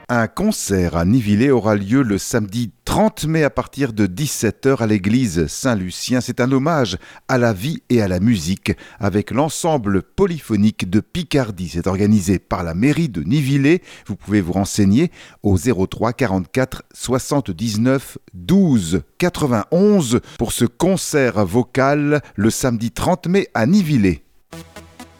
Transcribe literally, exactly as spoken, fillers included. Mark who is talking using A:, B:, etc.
A: Un concert à Nivillé aura lieu le samedi trente mai à partir de dix-sept heures à l'église Saint-Lucien. C'est un hommage à la vie et à la musique avec l'ensemble polyphonique de Picardie. C'est organisé par la mairie de Nivillé. Vous pouvez vous renseigner au zéro trois quarante-quatre soixante-dix-neuf douze quatre-vingt-onze pour ce concert vocal le samedi trente mai à Nivillé.